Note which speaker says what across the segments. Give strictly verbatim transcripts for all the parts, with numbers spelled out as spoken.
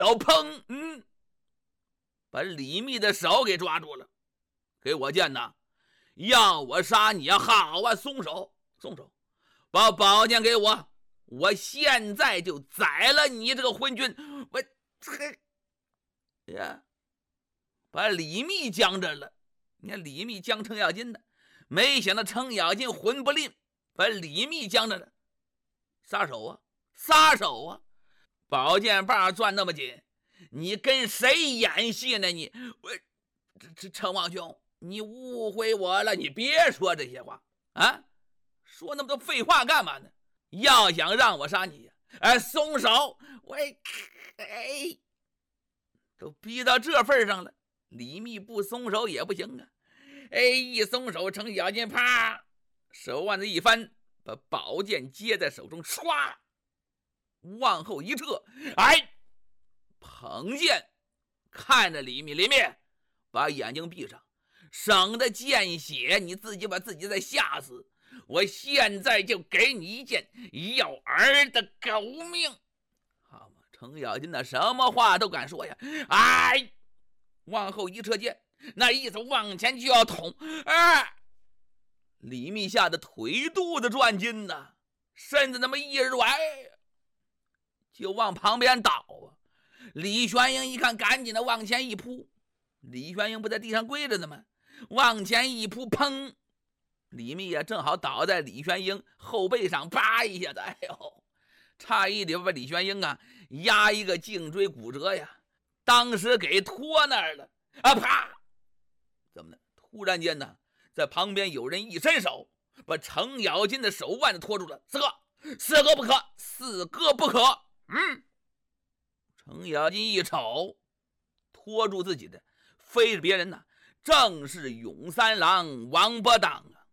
Speaker 1: 刀砰，嗯，把李密的手给抓住了。给我剑呐！要我杀你啊！好啊，松手，松手，把宝剑给我，我现在就宰了你这个昏君！我嘿呀，把李密僵着了。你看李密僵程咬金的，没想到程咬金魂不吝，把李密僵着了。撒手啊，撒手啊！宝剑把攥那么紧，你跟谁演戏呢？你我这这程王兄，你误会我了，你别说这些话啊！说那么多废话干嘛呢？要想让我杀你，哎，松手！我哎，都逼到这份上了，李密不松手也不行啊！哎，一松手，程咬金啪，手腕子一翻，把宝剑接在手中，唰，往后一撤，哎，捧剑看着李密，李密把眼睛闭上，省得见血，你自己把自己再吓死。我现在就给你一剑要儿的狗命！好嘛，程咬金那什么话都敢说呀！哎，往后一撤剑，那意思往前就要捅。啊！李密吓得腿肚子转筋呐，身子那么一软，就往旁边倒啊！李玄英一看，赶紧的往前一扑。李玄英不在地上跪着呢吗？往前一扑，砰！李密也正好倒在李玄英后背上，啪一下子，哎呦，差一点把李玄英啊压一个颈椎骨折呀！当时给拖那儿了啊！啪！怎么的？突然间呢，在旁边有人一伸手，把程咬金的手腕子拖住了。四哥，四哥不可，四哥不可！嗯，程咬金一瞅，拖住自己的非是别人呐，正是永三郎王伯当啊！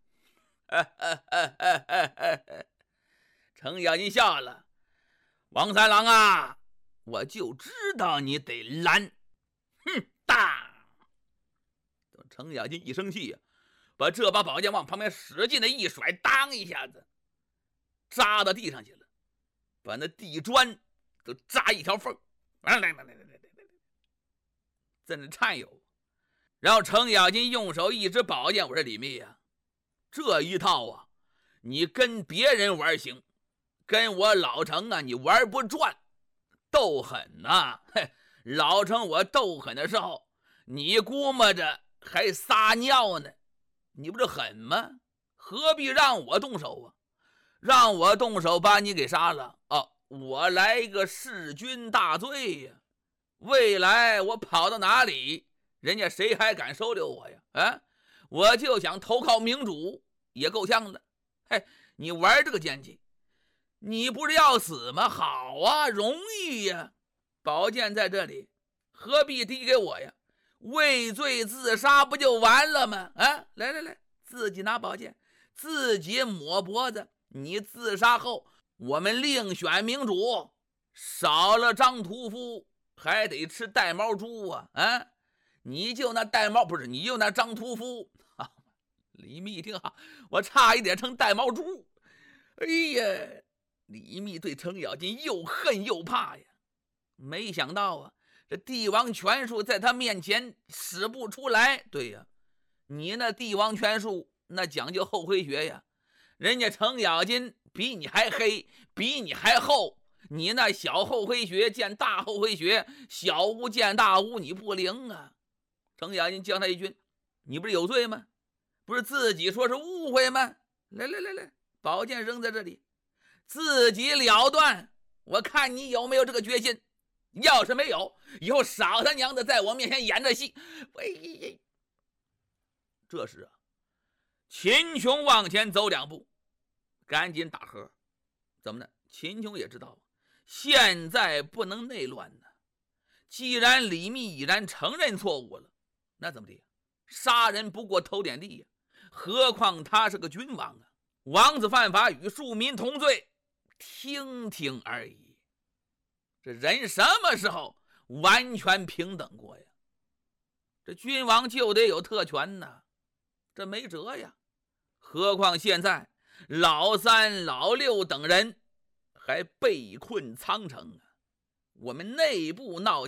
Speaker 1: 程咬金笑了，王三郎啊，我就知道你得拦！哼，大！程咬金一生气呀、啊，把这把宝剑往旁边使劲的一甩，当一下子扎到地上去了，把那地砖都扎一条缝，来来来来来来来，在那颤悠。然后程咬金用手一指宝剑，我说李密呀、啊，这一套啊，你跟别人玩行，跟我老程啊，你玩不转，斗狠呐、啊！嘿，老程我斗狠的时候，你估摸着还撒尿呢，你不是狠吗？何必让我动手啊？让我动手把你给杀了哦，我来个弑君大罪呀！未来我跑到哪里，人家谁还敢收留我呀？啊，我就想投靠明主，也够呛了。嘿，你玩这个奸计，你不是要死吗？好啊，容易呀！宝剑在这里，何必递给我呀？畏罪自杀不就完了吗？啊，来来来，自己拿宝剑，自己抹脖子。你自杀后，我们另选明主，少了张屠夫，还得吃带毛猪啊！啊，你就那带毛，不是你就那张屠夫啊！李密一听啊，我差一点成带毛猪。哎呀，李密对程咬金又恨又怕呀，没想到啊，这帝王拳术在他面前使不出来。对呀，你那帝王拳术那讲究后回穴呀，人家程咬金比你还黑，比你还厚，你那小后回穴见大后回穴，小巫见大巫，你不灵啊！程咬金将他一军，你不是有罪吗？不是自己说是误会吗？来来来来，宝剑扔在这里，自己了断，我看你有没有这个决心。要是没有，以后少他娘的在我面前演这戏。喂，这时啊，秦琼往前走两步，赶紧打呵。怎么呢？秦琼也知道现在不能内乱呢。既然李密已然承认错误了，那怎么的？杀人不过头点地呀，何况他是个君王啊！王子犯法与庶民同罪，听听而已。这人什么时候完全平等过呀？这君王就得有特权呢，这没辙呀。何况现在老三老六等人还被困苍城啊， 我们内部闹